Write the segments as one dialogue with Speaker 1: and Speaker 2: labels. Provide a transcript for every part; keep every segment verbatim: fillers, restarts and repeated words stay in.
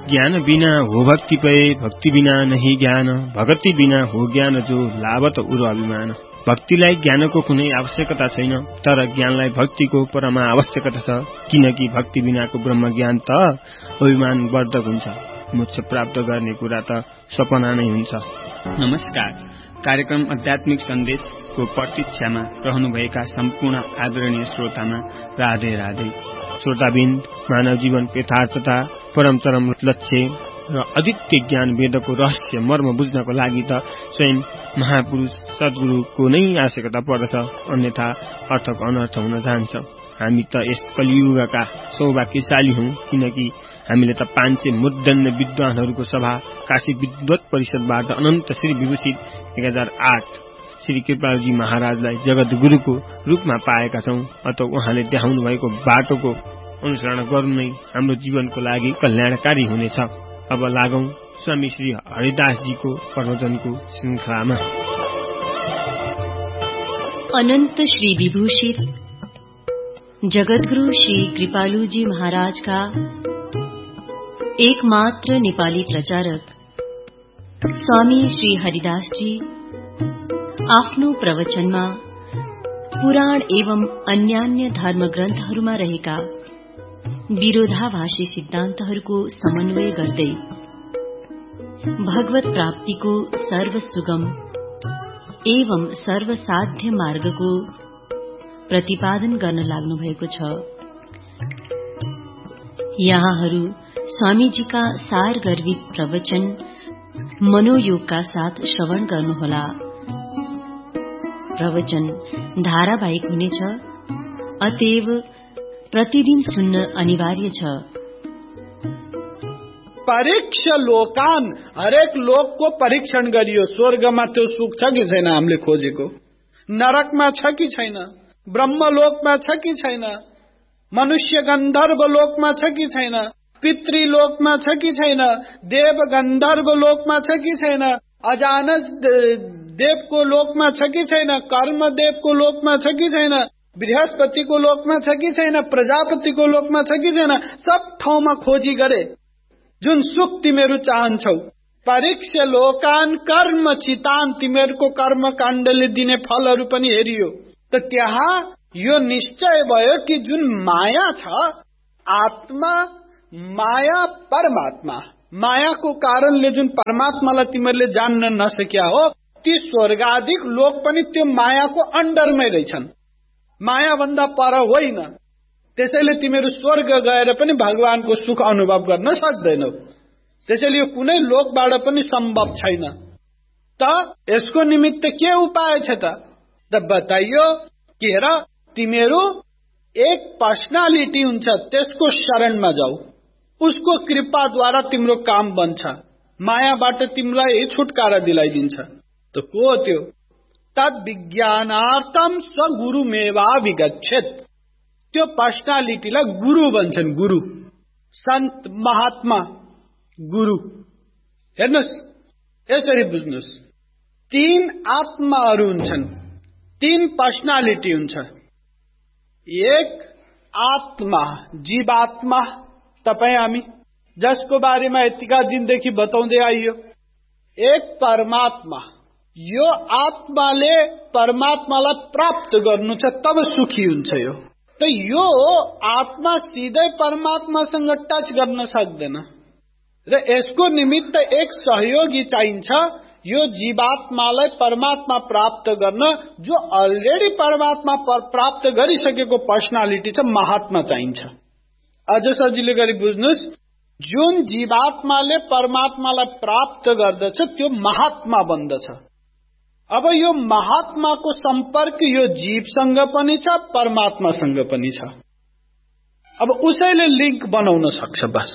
Speaker 1: ज्ञान बिना हो भक्ति पए, भक्ति बिना नहीं ज्ञान, भगति बिना हो ज्ञान जो लाभत उर अभिमान। भक्तिलाई ज्ञानको कुनै आवश्यकता छैन, तर ज्ञानलाई भक्तिको परमा आवश्यकता छ, किनकि भक्ति बिनाको ब्रह्म ज्ञान त अभिमान वर्धक हुन्छ। मोक्ष प्राप्त गर्ने कुरा त सपना नै हुन्छ। नमस्कार, कार्यक्रम आध्यात्मिक सन्देशको प्रतीक्षामा रहनुभएका सम्पूर्ण आदरणीय श्रोतामा राधे राधे। श्रोताबिन्द, मानव जीवनको यथार्थता, परम चरम लक्ष्य र अद्वितीय ज्ञान वेदको रहस्य मर्म बुझ्नको लागि त स्वयं महापुरुष सद्गुरुको नै आवश्यकता पर्दछ, अन्यथा अर्थको अनर्थ हुन जान्छ। हामी त यस कलियुगका सौभाग्यशाली हौं, किनकि हामीले त पाँच सय मुद्दन्न विद्वानहरूको सभा काशी विद्वत परिषदबाट अनन्त श्री विभूषित एक हजार आठ श्री कृपालजी महाराजलाई जगत गुरुको रूपमा पाएका छौं। अत उहाँले देखाउनु भएको बाटोको अनुसरण गर्नु नै हाम्रो जीवनको लागि कल्याणकारी हुनेछ। अब लागौं स्वामी श्री हरिदासजीको प्रवचनको श्रृंखलामा।
Speaker 2: अनंत श्री विभूषित जगतगुरु श्री कृपालुजी महाराज का एकमात्र नेपाली प्रचारक स्वामी श्री हरिदास जी आफ्नो प्रवचनमा पुराण एवं अन्यान्य धर्म ग्रन्थहरूमा रहेका विरोधाभासी सिद्धान्तहरूको समन्वय गर्दै भगवत प्राप्तिको सर्वसुगम एवं सर्वसाध्य मार्गको प्रतिपादन गर्न लाग्नु भएको छ। यहाँहरू स्वामीजीका सार गर्भित प्रवचन मनोयोगका साथ श्रवण गर्नुहोला। प्रवचन धारावाहिक हुनेछ, अतएव प्रतिदिन सुन्न अनिवार्य छ।
Speaker 3: परीक्ष लोकान, हरेक लोक को परीक्षण गरियो। स्वर्गमा त्यो सुख छ कि छैन हामीले खोजेको, नरकमा छ कि छैन, ब्रह्मलोकमा छ कि छैन, मनुष्य गन्धर्व लोकमा छ कि छैन, पितृलोकमा छ कि छैन, देव गन्धर्व लोकमा छ कि छैन, अजानस देवको लोकमा छ कि छैन, कर्म देवको लोकमा छ कि छैन, बृहस्पतिको लोकमा छ कि छैन, प्रजापतिको लोकमा छ कि छैन, सब ठाउँमा खोजी गरे। जुन सुख तिमीहरू चाहन्छौ, परीक्ष लोकान कर्म चितान, तिमीहरूको कर्म काण्डले दिने फलहरू पनि हेरियो। त त्यहाँ यो निश्चय भयो कि जुन माया छ, आत्मा माया परमात्मा, मायाको कारणले जुन परमात्मालाई तिमीहरूले जान्न नसक्या हो, ती स्वर्गाधिक लोक पनि त्यो मायाको अन्डरमै रहेछन्, माया भन्दा पर होइन। त्यसैले तिमीहरू स्वर्ग गएर पनि भगवानको सुख अनुभव गर्न सक्दैनौ। त्यसैले यो कुनै लोकबाट पनि सम्भव छैन। त यसको निमित्त के उपाय छ त? त बताइयो कि हेर, तिमीहरू एक पर्सनालिटी हुन्छ, त्यसको शरणमा जाऊ, उसको कृपाद्वारा तिम्रो काम बन्छ, मायाबाट तिमीलाई छुटकारा दिलाइदिन्छ। त को त्यो? तद विज्ञानार्थम स्वगुरुमेवा विगच्छेत। त्यो पर्सनालिटीलाई गुरु भन्छन्, गुरु, सन्त, महात्मा, गुरु। हेर्नुहोस्, यसरी बुझ्नुहोस्, तीन आत्माहरू हुन्छन्, तीन पर्सनालिटी हुन्छ। एक आत्मा, जीवात्मा, तपाई हामी जसको बारेमा यतिका दिनदेखि बताउँदै आइयो। एक परमात्मा, यो आत्माले परमात्मालाई प्राप्त गर्नु छ, तब सुखी हुन्छ यो। त यो आत्मा सिधै परमात्मासँग टच गर्न सक्दैन र यसको निमित्त एक सहयोगी चाहिन्छ। यो जीवात्मालाई परमात्मा प्राप्त गर्न जो अलरेडी परमात्मा प्राप्त गरिसकेको पर्सनालिटी छ, महात्मा चाहिन्छ। अझ सजिलो गरी बुझ्नुहोस्, जुन जीवात्माले परमात्मालाई प्राप्त गर्दछ त्यो महात्मा बन्दछ। अब यो महात्माको सम्पर्क यो जीवसँग पनि छ, परमात्मासँग पनि छ। अब उसैले लिंक बनाउन सक्छ बस।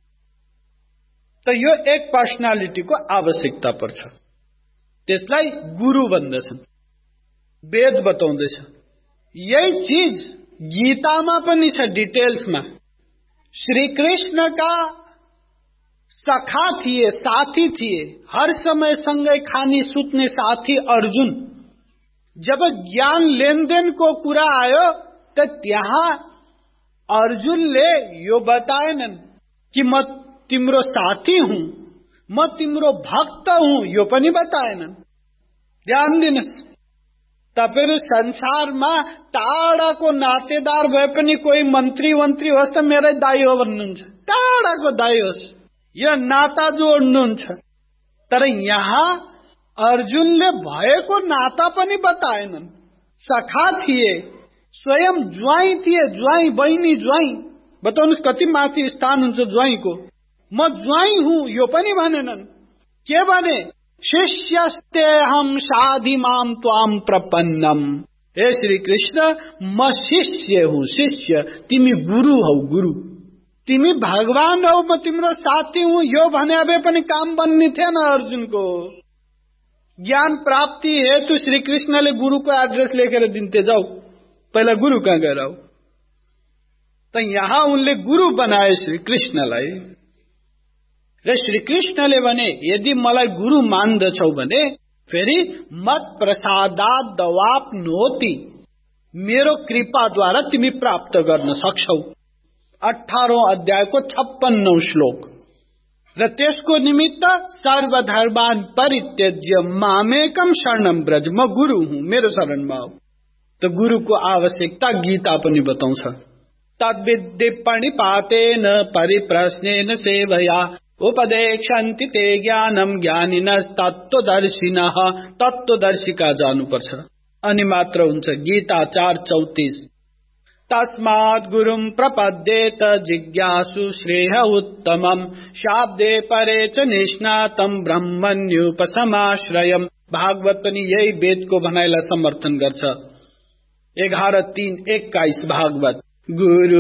Speaker 3: त यो एक पर्सनालिटीको आवश्यकता पर्छ, त्यसलाई गुरु भन्दछन्। वेद बताउँदैछ यही चीज गीतामा पनि छ, डिटेल्समा। श्री कृष्ण का सखा थिए, साथी थिए, हर समय सँगै खानी सुत्ने साथी अर्जुन। जब ज्ञान लेनदेन को कुरा आयो त त्यहाँ अर्जुनले यो बताएनन् कि म तिम्रो साथी हुँ, म तिम्रो भक्त हुँ, यो पनि बताएनन्। ध्यान दिनुस्, तपाईहरु संसारमा टाढाको नातेदार भए पनि कोही मन्त्री मन्त्री होस् त मेरै दाइ हो भन्नुहुन्छ, टाढाको दाइ होस्, यो नाता जोड्नुहुन्छ। तर यहाँ अर्जुनले भएको नाता पनि बताएनन्। सखा थिए, स्वयं ज्वाइँ थिए, ज्वाइँ बहिनी ज्वाइँ। बताउनुस् कति माथि स्थान हुन्छ ज्वाइँको। म ज्वाइँ हुँ यो पनि भनेनन्। के भने शिष्यस्ते हम साधिमाम त्वाम प्रपन्नम। हे श्री कृष्ण, म शिष्य हुँ, शिष्य, तिमी गुरु हौ, गुरु, तिमी भगवान हौ, म तिम्रो साथी हुँ, यो भने भए पनि काम बन्ने थिएन अर्जुनको। ज्ञान प्राप्ति हेतु श्री कृष्णले गुरुको एड्रेस लेखेर दिन्थे, जाऊ पहिला गुरु कहाँ गएर आऊ। त यहाँ उनले गुरु बनाए श्री कृष्णलाई। र श्री कृष्णले भने यदि मलाई गुरु मान्दछौ भने फेरि मत प्रसादात दवाप्नोति, मेरो कृपाद्वारा तिमी प्राप्त गर्न सक्छौ। अठारौं अध्यायको छप्पन्नौ श्लोक। र त्यसको निमित्त सर्वधर्मान परित्यज्य मामेकम शरणम ब्रज, म गुरु हुँ, मेरो शरणमा आऊ। त गुरुको आवश्यकता गीता पनि बताउँछ। तद्विद्धि प्रणिपातेन परिप्रश्नेन सेवया उपदेक्षन्ति ते ज्ञानम ज्ञानिनः तत्त्वदर्शिनः, तत्त्वदर्शिका जानुपर्छ अनि मात्र हुन्छ। गीता चार चौतीस। तस्मात् गुरुं प्रपद्येत जिज्ञासु श्रेय उत्तमम्, शाब्दे परे च निष्णातं ब्रह्मण्युपसमाश्रयम्। भागवत पनि यही वेदको भनाइलाई समर्थन गर्छ। एघार तीन एक्काइस भागवत। गुरु